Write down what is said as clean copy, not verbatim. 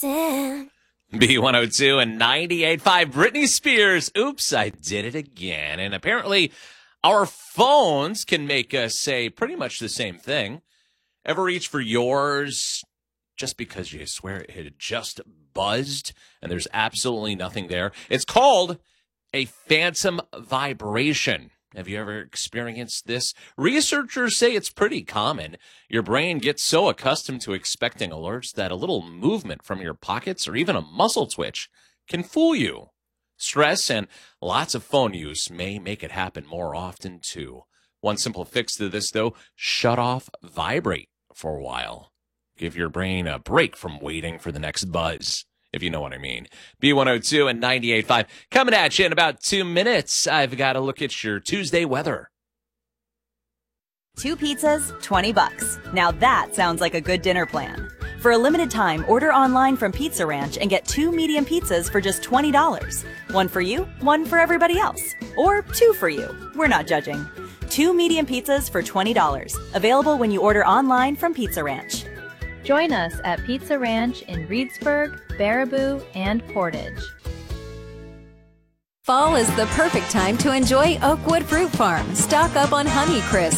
dancing. B102 and 98.5. Britney Spears. Oops, I did it again. And apparently our phones can make us say pretty much the same thing. Ever reach for yours just because you swear it had just buzzed and there's absolutely nothing there? It's called a phantom vibration. Have you ever experienced this? Researchers say it's pretty common. Your brain gets so accustomed to expecting alerts that a little movement from your pockets or even a muscle twitch can fool you. Stress and lots of phone use may make it happen more often, too. One simple fix to this, though, shut off vibrate for a while. Give your brain a break from waiting for the next buzz, if you know what I mean. B102 and 98.5. Coming at you in about 2 minutes. I've got to look at your Tuesday weather. 2 pizzas, $20. Now that sounds like a good dinner plan. For a limited time, order online from Pizza Ranch and get 2 medium pizzas for just $20. One for you, one for everybody else. Or 2 for you. We're not judging. 2 medium pizzas for $20. Available when you order online from Pizza Ranch. Join us at Pizza Ranch in Reedsburg, Baraboo, and Portage. Fall is the perfect time to enjoy Oakwood Fruit Farm. Stock up on Honeycrisp,